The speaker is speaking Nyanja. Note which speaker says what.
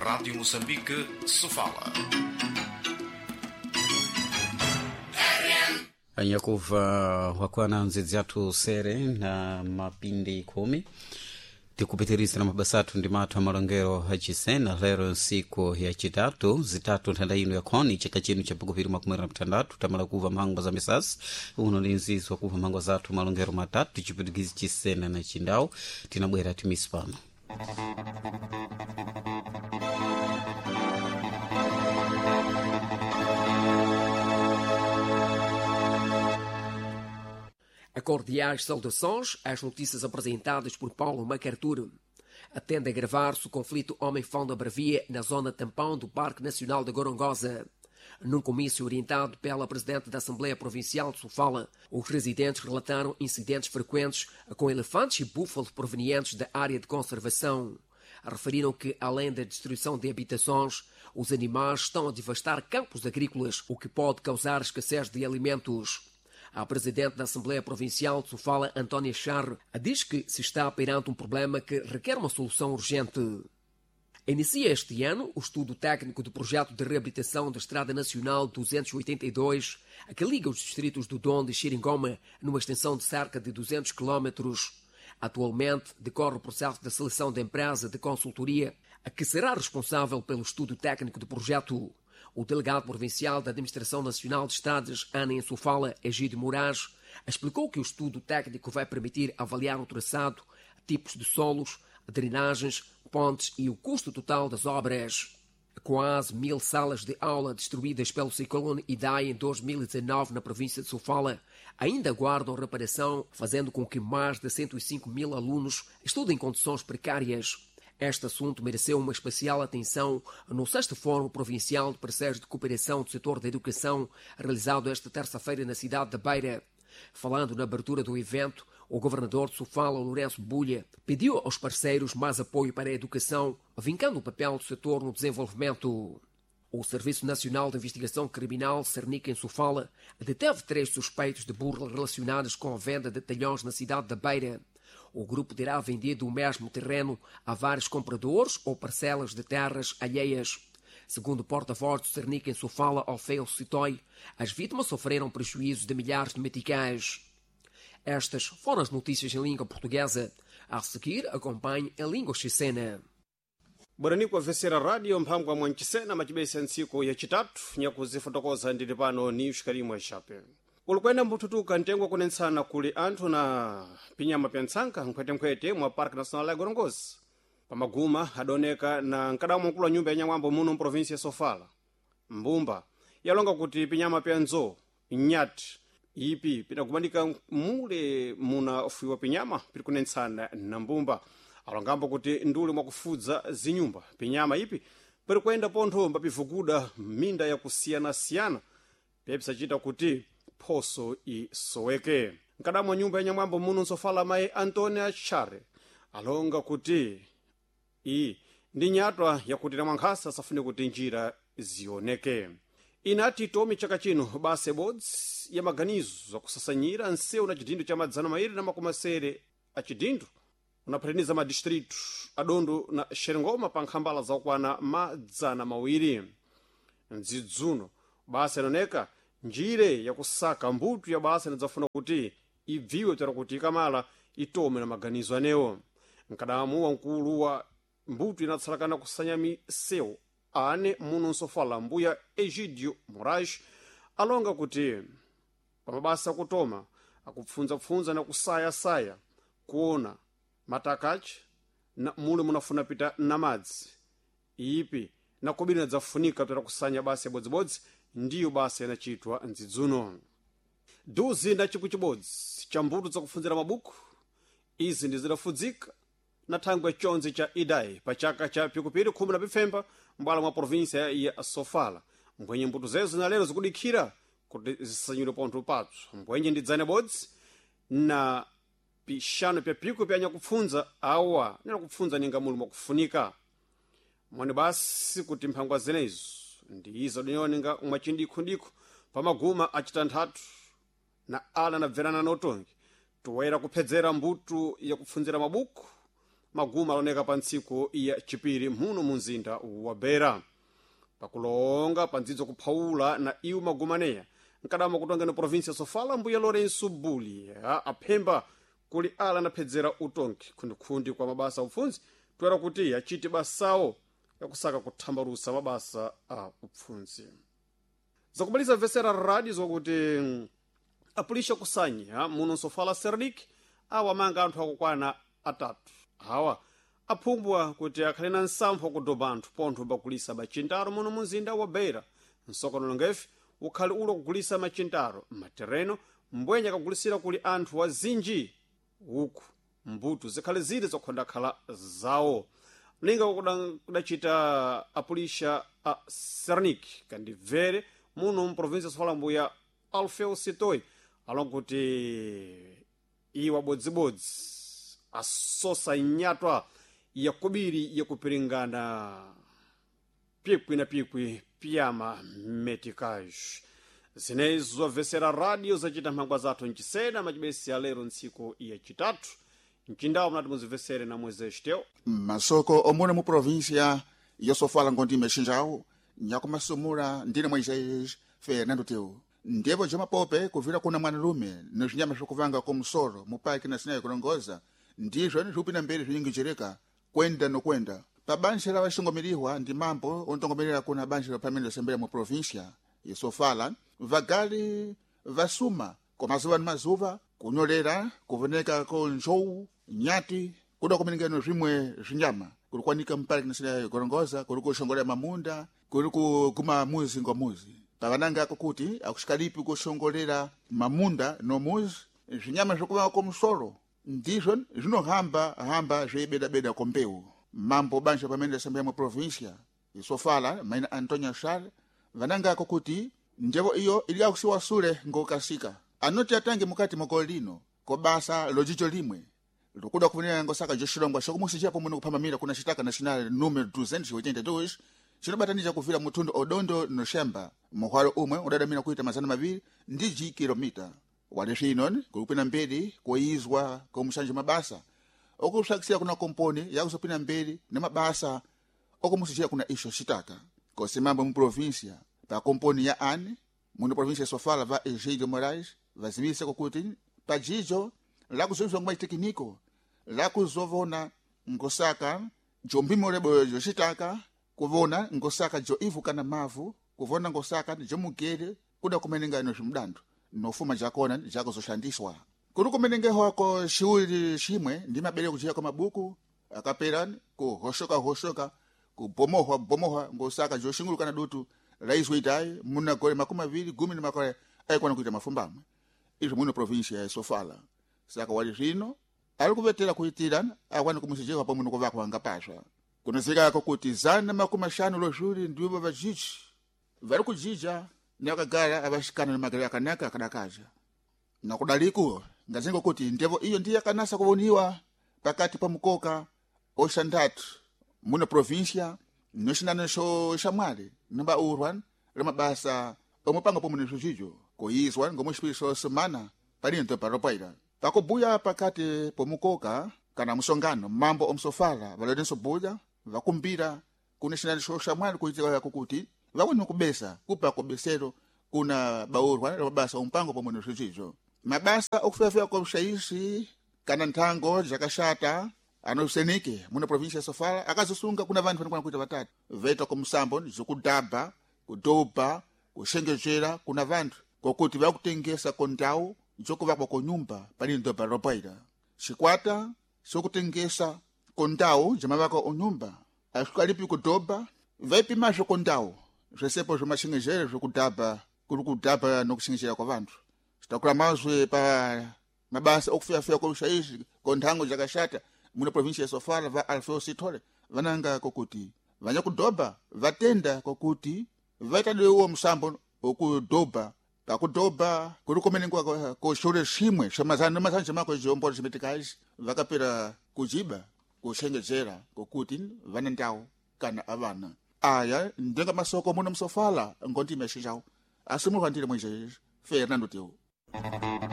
Speaker 1: Rádio Moçambique, Sofala.
Speaker 2: Anyakuva wakwana nzidzi athu sere na mapindi 10 tikupitiriza na mabasatu ndi mathu amalongero acisena lero nsiku ya citatu zitatu nthanda ino yakhoni cika chinu cha pakupiri makumwera na ptandatu tamala kuva mangwa za misasi uno ndi nzizi wakuva mangwa zathu malongero matatu cipitikizi cisena na cindawu tinabwera timisi pano.
Speaker 3: Cordiais saudações às notícias apresentadas por Paulo Macartur. Atende a gravar-se o conflito homem-fão da Bravia na zona tampão do Parque Nacional de Gorongosa. Num comício orientado pela Presidente da Assembleia Provincial de Sofala, os residentes relataram incidentes frequentes com elefantes e búfalos provenientes da área de conservação. Referiram que, além da destruição de habitações, os animais estão a devastar campos agrícolas, o que pode causar escassez de alimentos. A Presidente da Assembleia Provincial de Sofala, Antónia Charro, diz que se está perante um problema que requer uma solução urgente. Inicia este ano o estudo técnico do projeto de reabilitação da Estrada Nacional 282, que liga os distritos do Dondo e Xiringoma numa extensão de cerca de 200 km. Atualmente decorre o processo de seleção da empresa de consultoria que será responsável pelo estudo técnico do projeto. O delegado provincial da Administração Nacional de Estradas, ANA em Sofala, Egídio Moraes, explicou que o estudo técnico vai permitir avaliar o traçado, tipos de solos, drenagens, pontes e o custo total das obras. Quase 1000 salas de aula destruídas pelo ciclone Idai em 2019 na província de Sofala ainda aguardam reparação, fazendo com que mais de 105.000 alunos estudem em condições precárias. Este assunto mereceu uma especial atenção no 6º Fórum Provincial de Parceiros de Cooperação do Setor da Educação, realizado esta terça-feira na cidade da Beira. Falando na abertura do evento, o governador de Sofala, Lourenço Bulha, pediu aos parceiros mais apoio para a educação, vincando o papel do setor no desenvolvimento. O Serviço Nacional de Investigação Criminal, Cernica em Sofala, deteve 3 suspeitos de burla relacionados com a venda de talhões na cidade da Beira. O grupo terá vendido o mesmo terreno a vários compradores ou parcelas de terras alheias. Segundo o porta-voz do Cernica em Sofala, Alfeu Citói, as vítimas sofreram prejuízos de milhares de meticais. Estas foram as notícias em língua portuguesa. A seguir, acompanhe em língua xicena.
Speaker 4: Bwananiko avesera radio mphangwa mwanchisena macibesa ntsiku yacitatu nyakuzifotokoza ndili pano ni uxikalimwe chape. Ulikwenda mbututuka ntengwa kunensana kuli anthu na pinyama pya ntsanka nkhwetenkhwete mwa Parque Nacional ya Gorongosa. Pamaguma adoneka na nkadamu mkulu wa nyumba ya nyamwambo muno mprovinsi ya Sofala. Mbumba yalonga kuti pinyama pya nzo, nyati, ipi pinakumanika mule muna ufiwa pinyama pili kunensana na mbumba. Alongambo kuti nduli mwakufudza zinyumba. Pinyama ipi pili kwenda pontho mbapivukuda minda ya kusiyana-siyana. Pepsachita kuti phoso isoweke. Nkadamu wa nyumba ya nyamwambo muno Nsofala mayi Antónia Charro alonga kuti iyi ndi nyatwa yakuti na mwankhasa safune kuti njira zioneke. Inati tomi chaka chino base boards ya maganizo akusasanyira nseu na chidindo cha madzana mairi na makumasere a chidindo unapataniza madistritu adondo na Xiringoma pa nkhambala zakwana madzana mawiri. Ndzidzuno basa inoneka njire yakusaka mbuto ya basa inadzafuna kuti ibviwe tera kuti ikamala itome na maganizo anewo. Nkadamu wankulu wa mbuto inatsalakana kusanya misewu ane muno Nsofala mbuya Egídio Moraes alonga kuti pamabasa kutoma akupfunza na kusaya kuona matakachi na mule munafuna pita na madzi ipi na kobiri nadzafunika tera kusanya basa yabodzibodzi ndiyo basa yanachitwa ndzidzuno. Duzi na chibodzi cha mbuto zakupfunzira mabuku izi ndi zidafudzika na thangwe chonzi cha Idai pa chaka cha pikupiri 10 mbwala mwa provinsia ya Sofala. Mbwenye mbuto zezo na lero zikudikhira kuti zisanyire pontho patso. Mbwenye ndi dzane bodzi na pixano pya piku pya nyakupfunza awa nena kupfunza ninga muli mwakufunika. Mwani basi kuti mphangwa zenezo ndi izo dinyoninga umachindikho pamaguma achitanthatu na ala na bverana notongi toera kuphedzera mbuto ya kupfunzira mabuku maguma aloneka pa ntsiku ya chipiri muno mu mzinda wa Beira pakulonga pa ndzidzo kuphaula na iwo magumaneya nkadama kutongeni provinsi ya Sofala mbuya Lourenço Buli aphemba kuli ala anaphedzera utongi khundikhundi kwa mabasa a upfunzi toera kuti achite basawo yakusaka kuthambalusa mabasa a upfunzi. Zakubaliza vesera radio zokuti apulisha kusanya muno Sofala Serdik awa manga anthu akukwana atatu awa aphumbwa kuti akhale na nsampho kudoba anthu pontho pakulisa machintaro muno mu mzinda wa Beira msokono ngefe ukhali ulo kugulisa machintaro matereno mbwenya kagulisira kuli anthu wazinji uku mbuto zikhale zili zokhondakhala zawo ninga kudachita apulisha a Sernik kandi vere muno mu provinsi ya Sofala mbuya Alfeu Sitoi alonkuti iwa bodzibodzi asosa nyatwa yakubiri yakupiringana pikwi na pikwi piyama metikaj zinezo vesera radio zachita mphangwa zathu nchisena machibesi ya lero ntsiku ya chitatu mchindawo mnati muzivesere na mweze chiteo
Speaker 5: masoko omune mu província ya Sofala ngondime xinjawo nyakumasumula ndine mweze Fernando Teu ndipo jamapope kuvira kuna mwanalume nezvinyama zvokuvanga komusoro mupaki na sinayo kulongoza ndizvo nizvupina mberi zvinyingijereka kwenda nokwenda pabanja la vaxingomeriwa ndi mambo ontongomerera kuna banja la pamene asembera mu província ya Sofala vagali vasuma komazuva ni mazuva kunyolera kuvoneka ko njowu nyati kuda kumenengano zvimwe zvinyama kuli kwanika mpaki na sinayo kulongoza kuli kushongolera mamunda kuli kuguma muzi ngomuzi pavanangako kuti akuxikalipi kushongolera mamunda nomuzi zvinyama zvokuvanga komusoro ndizvo zvinohamba zveibedabeda kombewu mambo banja pamene asembera mu província ya Sofala maina Antonio Charles vanangako kuti njevo iyo ili akusiwa sule ngokasika anoti atange mukati moko lino ko basa lojicho limwe likuda kufunira ngosaka joshilongwa shokumusijapo muno kuphamamira kuna chitaka national numero 282 chinobatanija kuvira mutundu odondo no shemba muhwalo umwe udadamira kuita mazana maviri ndi kilomita wale zvino kulupina mberi kuizwa komusanje mabasa okusakisira kuna komponi yakuzopina mberi ne mabasa okumusijira kuna isho chitaka kosimambo mu província pa komponi ya ane muno província ya Sofala va Egídio Moraes vazimisa kuti pajijo lakuzozwa ngwa tekniko lakuzovona ngosaka jombimo lebo jochitaka kuvona ngosaka jo ivuka na mavu kuvona ngosaka jo mugere kuda kumenenga ino zvimdandu nofuma jakona jako zoshandiswa kuri kumenengeho ko shiuri shimwe ndi mabere kuchira kwa mabuku akaperani ku hoshoka kubomoha ngosaka jo shingulu kana dutu raizwe itai muna gole makuma vili gumi ni makore aikwana kuita mafumbamwe izvo muno província ya Sofala saka wali zvino ali kuvetera kuitirana akwana kumusijeka pa muno kuvaka wangapasha kunozekako kuti zana makumi ashanu lozhuri ndiwo vajiji vari kujija nakagara avashikana nemagari akanaka akadakaja nakudaliko ngazengo kuti ndevo iyo ndiye akanasa kuvoniwa pakati pa mukoka oshandatu muno província noxinano xamwali nomba urwan lemabasa omupanga pomune zvijijo kuizwa ngomuxipiriso semana palinto paropaira pakubuya pakati pomukoka kana musongano mambo omsofala valodenso buya vakumbira kuna xinano xamwali kuitika kuti vakuni kubesa kupa kubesero kuna baurwa lemabasa ompango pomune zvijijo mabasa okufefeya komxaisi kana nthango jakashata anosenike muno província ya Sofala akazosunga kuna vanhu vanokwana kuita vatatu veta komusambo zokudaba kudoba kushengezera kuna vanhu kokuti vakutengesa kondawu zokuvakwa konyumba palindo paropaira xikwata sokutengesa kondawu jamavaka onyumba asukalipi kudoba vaipimazvo kondawu zvesepo zvomaxengezere zokudaba kuri kudaba nokuxengezera kwa vanhu zitakula mazwe pa mabasa okufeyafeya koluxaizi konthango jakashata muno província ya Sofala va Alfeu Sitoi vananga kokuti vanya kudoba vatenda kokuti vaitadiwa musambo okudoba pakudoba kuri kumenengwa koxule ximwe xamazana namazanja mako ziombolo zimetikazi vakapera kujiba kuxengezera kokuti vana ndawu kana avana aya ndenga masoko muno msofala ngondime xinjawu asimulwa ndile mwenje Fernando Teu